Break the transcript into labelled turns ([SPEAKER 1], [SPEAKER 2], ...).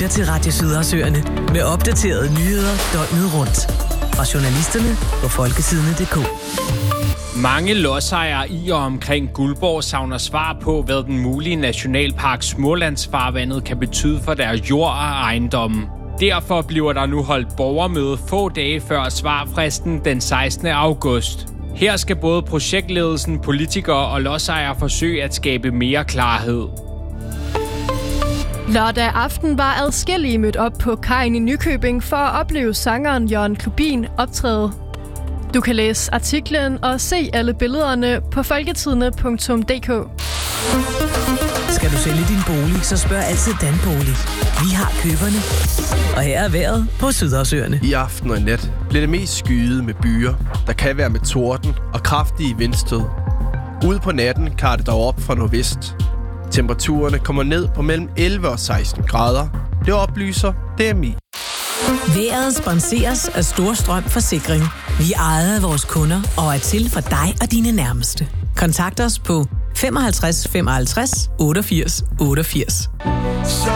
[SPEAKER 1] lytter til Radio Sydersøerne med opdaterede nyheder døgnet rundt. Fra journalisterne på folketidene.dk.
[SPEAKER 2] Mange lodsejere i og omkring Guldborg savner svar på, hvad den mulige nationalpark Smålandsfarvandet kan betyde for deres jord og ejendomme. Derfor bliver der nu holdt borgermøde få dage før svarfristen den 16. august. Her skal både projektledelsen, politikere og lodsejere forsøge at skabe mere klarhed.
[SPEAKER 3] Lørdag aften var adskillige mødt op på kajen i Nykøbing for at opleve sangeren Jørgen Klubin optræde. Du kan læse artiklen og se alle billederne på folketidene.dk.
[SPEAKER 1] Skal du sælge din bolig, så spørg altid Danbolig. Vi har køberne. Og her er vejret på Sydersøerne.
[SPEAKER 4] I aften og i nat bliver det mest skyet med byer, der kan være med torden og kraftige vindstød. Ude på natten klarer det dog op fra nordvest. Temperaturerne kommer ned på mellem 11 og 16 grader. Det oplyser DMI.
[SPEAKER 1] Vejret sponseres af Storstrøm Forsikring. Vi ejer vores kunder og er til for dig og dine nærmeste. Kontakt os på 55 55 88 88.